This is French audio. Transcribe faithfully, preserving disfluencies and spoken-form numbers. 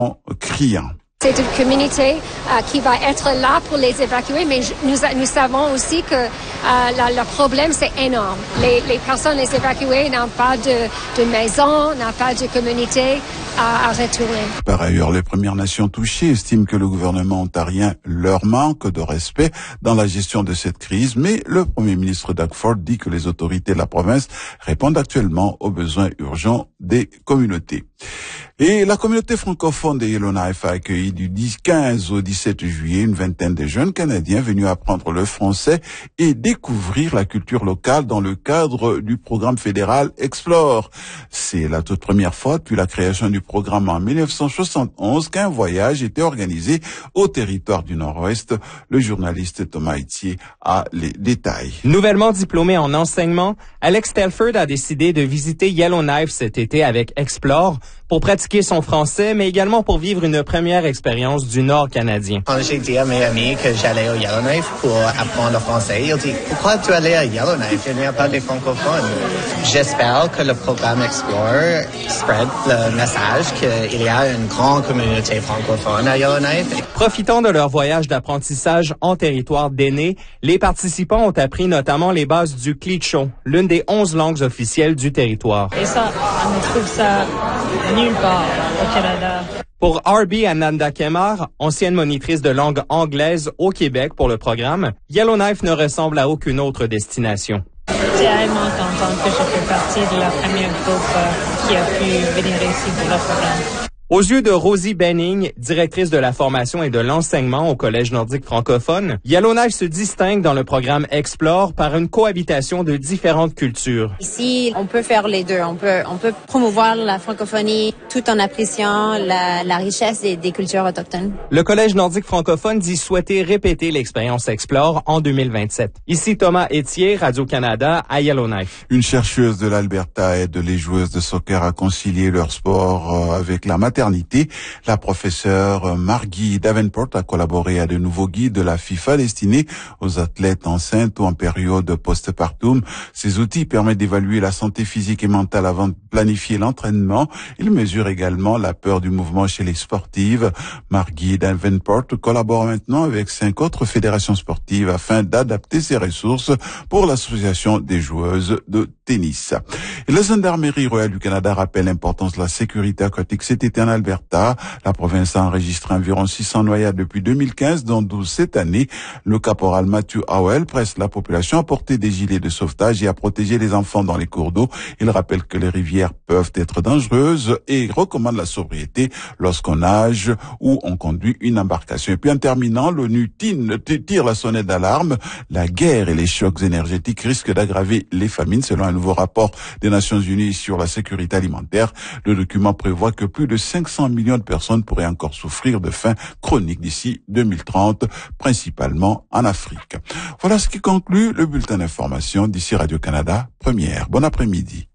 criant. C'est une communauté euh, qui va être là pour les évacuer, mais je, nous, nous savons aussi que euh, la, le problème, c'est énorme. Les, les personnes, les évacuées, n'ont pas de, de maison, n'ont pas de communauté à, à retourner. Par ailleurs, les Premières Nations touchées estiment que le gouvernement ontarien leur manque de respect dans la gestion de cette crise, mais le Premier ministre Doug Ford dit que les autorités de la province répondent actuellement aux besoins urgents des communautés. Et la communauté francophone de Yellowknife a accueilli du quinze au dix-sept juillet une vingtaine de jeunes Canadiens venus apprendre le français et découvrir la culture locale dans le cadre du programme fédéral Explore. C'est la toute première fois depuis la création du programme en dix-neuf cent soixante et onze qu'un voyage était organisé au territoire du Nord-Ouest. Le journaliste Thomas Etier a les détails. Nouvellement diplômé en enseignement, Alex Telford a décidé de visiter Yellowknife cet été avec Explore pour pratiquer son français, mais également pour vivre une première expérience du Nord canadien. Quand j'ai dit à mes amis que j'allais au Yellowknife pour apprendre le français, ils disent « Pourquoi tu allais à Yellowknife? Il n'y a pas de francophones. » J'espère que le programme Explore spread le message qu'il y a une grande communauté francophone à Yellowknife. Profitant de leur voyage d'apprentissage en territoire d'aînés, les participants ont appris notamment les bases du Clicho, l'une des onze langues officielles du territoire. Et ça, on trouve ça nulle part au Canada. Pour Arby Ananda Kemar, ancienne monitrice de langue anglaise au Québec pour le programme, Yellowknife ne ressemble à aucune autre destination. Tellement contente que je fais partie de la première groupe qui a pu venir ici pour le programme. Aux yeux de Rosie Benning, directrice de la formation et de l'enseignement au Collège nordique francophone, Yellowknife se distingue dans le programme Explore par une cohabitation de différentes cultures. Ici, on peut faire les deux. On peut, on peut promouvoir la francophonie tout en appréciant la, la richesse des, des cultures autochtones. Le Collège nordique francophone dit souhaiter répéter l'expérience Explore en deux mille vingt-sept. Ici Thomas Etier, Radio-Canada, à Yellowknife. Une chercheuse de l'Alberta aide les joueuses de soccer à concilier leur sport avec la maternité. La professeure Margie Davenport a collaboré à de nouveaux guides de la FIFA destinés aux athlètes enceintes ou en période postpartum. Ces outils permettent d'évaluer la santé physique et mentale avant de planifier l'entraînement. Ils mesurent également la peur du mouvement chez les sportives. Margie Davenport collabore maintenant avec cinq autres fédérations sportives afin d'adapter ses ressources pour l'association des joueuses de tennis. Et la Gendarmerie royale du Canada rappelle l'importance de la sécurité aquatique cet été en Alberta. La province a enregistré environ six cents noyades depuis deux mille quinze, dont douze cette année. Le caporal Matthew Howell presse la population à porter des gilets de sauvetage et à protéger les enfants dans les cours d'eau. Il rappelle que les rivières peuvent être dangereuses et recommande la sobriété lorsqu'on nage ou on conduit une embarcation. Et puis en terminant, l'ONU tire la sonnette d'alarme. La guerre et les chocs énergétiques risquent d'aggraver les famines selon un nouveau rapport des Nations Unies sur la sécurité alimentaire. Le document prévoit que plus de cinq cents millions de personnes pourraient encore souffrir de faim chronique d'ici deux mille trente, principalement en Afrique. Voilà ce qui conclut le bulletin d'information d'ici Radio-Canada Première. Bon après-midi.